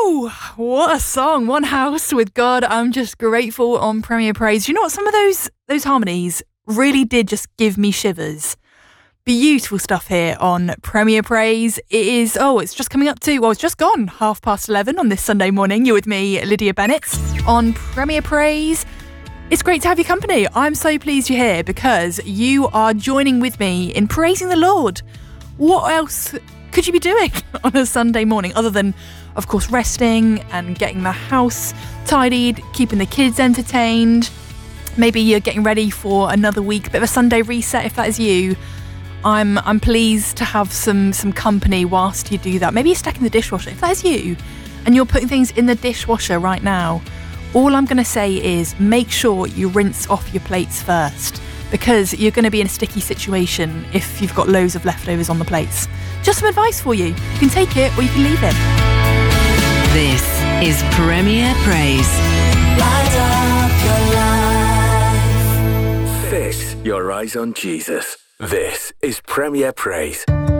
Woo! What a song. One House with God. I'm just grateful on Premier Praise. You know what? Some of those harmonies really did just give me shivers. Beautiful stuff here on Premier Praise. It's just coming up to, it's just gone 11:30 on this Sunday morning. You're with me, Lydia Bennett, on Premier Praise. It's great to have your company. I'm so pleased you're here because you are joining with me in praising the Lord. What else could you be doing on a Sunday morning other than, of course, resting and getting the house tidied, keeping the kids entertained? Maybe you're getting ready for another week, bit of a Sunday reset if that is you. I'm pleased to have some company whilst you do that. Maybe you're stacking the dishwasher if that is you and you're putting things in the dishwasher right now. All I'm going to say is make sure you rinse off your plates first, because you're going to be in a sticky situation if you've got loads of leftovers on the plates. Just some advice for you. You can take it or you can leave it. This is Premier Praise. Light up your life. Fix your eyes on Jesus. This is Premier Praise.